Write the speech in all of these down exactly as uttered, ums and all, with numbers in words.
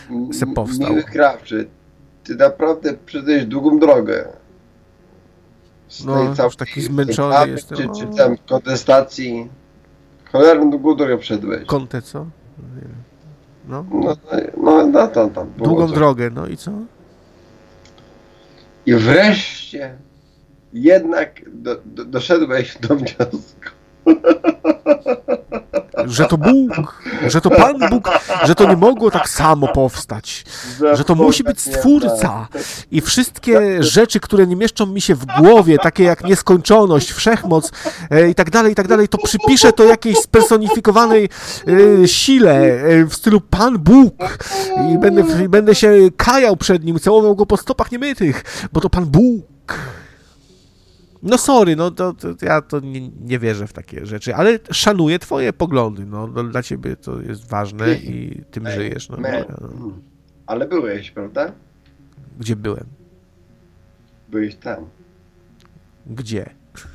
se powstał. Miły Krawczy, ty naprawdę przeszedłeś długą drogę. Z No, tej całej, taki zmęczony tej jestem. Czy, No. czy tam kontestacji. Cholerną długą drogę przeszedłeś. Kątę, co? Nie wiem. No. No, no, no to tam. było Długą coś. drogę, no i co? I wreszcie jednak do, do, doszedłeś do wniosku. Że to Bóg, że to Pan Bóg, że to nie mogło tak samo powstać, że to musi być Stwórca i wszystkie rzeczy, które nie mieszczą mi się w głowie, takie jak nieskończoność, wszechmoc e, i tak dalej, i tak dalej, to przypiszę to jakiejś spersonifikowanej e, sile e, w stylu Pan Bóg i będę, i będę się kajał przed nim, całował go po stopach niemytych, bo to Pan Bóg. No sorry, no to, to ja to nie, nie wierzę w takie rzeczy, ale szanuję twoje poglądy, no, no dla ciebie to jest ważne i tym Ej, żyjesz. No, man. no. Ale byłeś, prawda? Gdzie byłem? Byłeś tam. Gdzie?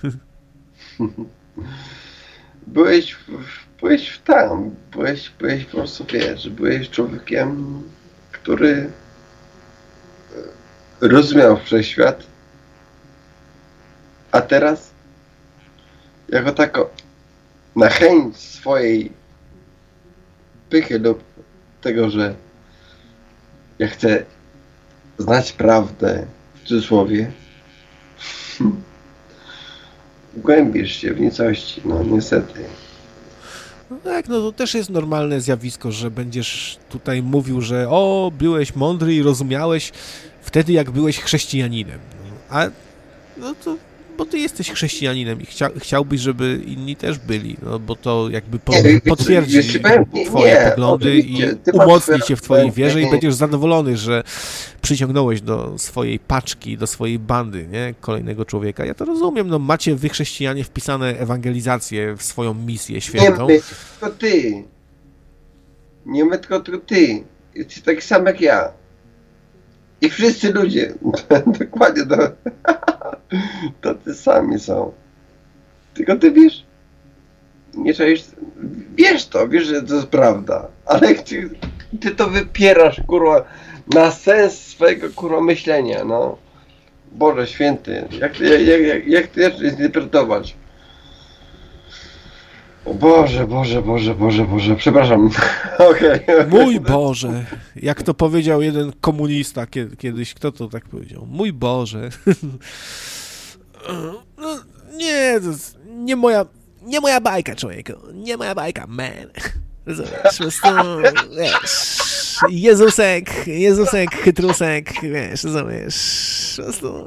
Byłeś, w, byłeś w tam. Byłeś, byłeś po prostu, wiesz, byłeś człowiekiem, który rozumiał wszechświat. A teraz, jako tako, na chęć swojej pychy lub tego, że ja chcę znać prawdę, w cudzysłowie, głębisz się w nicości, no niestety. No tak, no to też jest normalne zjawisko, że będziesz tutaj mówił, że o, byłeś mądry i rozumiałeś wtedy, jak byłeś chrześcijaninem. A no to... Bo ty jesteś chrześcijaninem i chcia, chciałbyś, żeby inni też byli, no bo to jakby po, nie, potwierdzi wiesz, wiesz, twoje nie, poglądy i umocni cię w twojej wierze i będziesz zadowolony, że przyciągnąłeś do swojej paczki, do swojej bandy, nie, kolejnego człowieka. Ja to rozumiem, no macie wy chrześcijanie wpisane ewangelizację w swoją misję świętą. Nie my, tylko ty. Nie my, tylko, tylko ty. Jesteś taki sam jak ja. I wszyscy ludzie. Dokładnie to. To ty sami są. Tylko ty wiesz, nie czaisz, wiesz to, wiesz, że to jest prawda, ale ty, ty to wypierasz, kurwa, na sens swojego, kurwa, myślenia, no. Boże święty, jak ty, jak, jak, jak ty jeszcze interpretować? O Boże, Boże, Boże, Boże, Boże, przepraszam. Okay. Mój Boże, jak to powiedział jeden komunista kiedyś, kto to tak powiedział? Mój Boże. No, nie, to jest nie moja, nie moja bajka, człowieku, nie moja bajka, man. Rozumiesz, po prostu, wiesz, Jezusek, Jezusek, chytrusek, wiesz, rozumiesz, po prostu...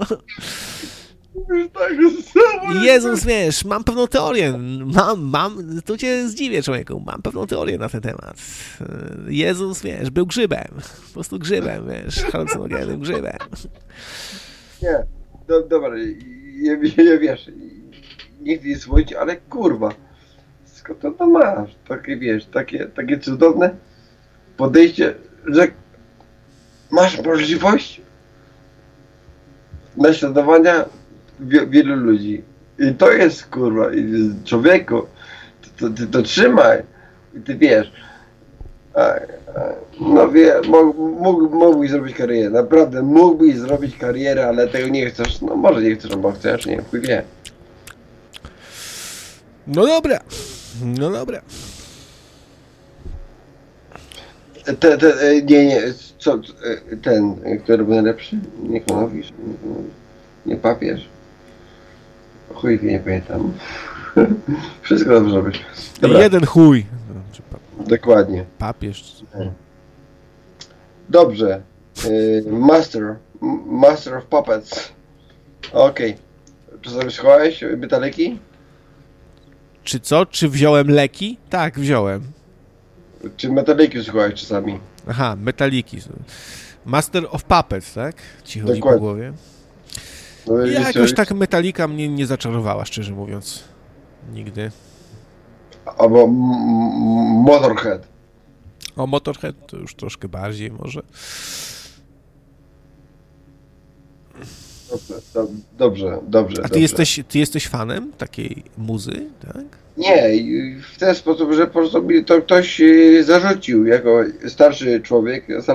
Jezus, wiesz, mam pewną teorię, mam, mam, tu cię zdziwię, człowieku, mam pewną teorię na ten temat. Jezus, wiesz, był grzybem, po prostu grzybem, wiesz, halucynogennym grzybem. Nie, do, dobra, ja, ja wiesz, nie chcę nic mówić, ale kurwa, skąd to, to masz, takie wiesz, takie, takie cudowne podejście, że masz możliwość naśladowania wie, wielu ludzi. I to jest kurwa, i człowieku, to, to, ty to trzymaj, i ty wiesz, a, a, no wie, mógł, mógł, mógłbyś zrobić karierę, naprawdę mógłbyś zrobić karierę, ale tego nie chcesz, no może nie chcesz, bo chcesz, nie, chuj wie. No dobra, no dobra. Te, te, nie, nie, co, ten, który był najlepszy? Nie Konowicz, nie papież. Chuj, nie pamiętam. Wszystko dobrze robisz. Dobra. Jeden chuj. Dokładnie. Papież. Dobrze. Master. Master of Puppets. Okej. Okay. Czy sobie słuchałeś Metaliki? Czy co? Czy wziąłem leki? Tak, wziąłem. Czy Metaliki słuchałeś czasami? Aha, Metaliki. Master of Puppets, tak? Ci chodzi Dokładnie. po głowie. No, Ja jeszcze, jakoś tak Metallica mnie nie zaczarowała, szczerze mówiąc. Nigdy. Albo m- m- Motorhead. O, Motorhead to już troszkę bardziej może. Dobrze, dobrze, dobrze. A ty dobrze. jesteś, ty jesteś fanem takiej muzy, tak? Nie, w ten sposób, że po prostu mi to ktoś zarzucił jako starszy człowiek,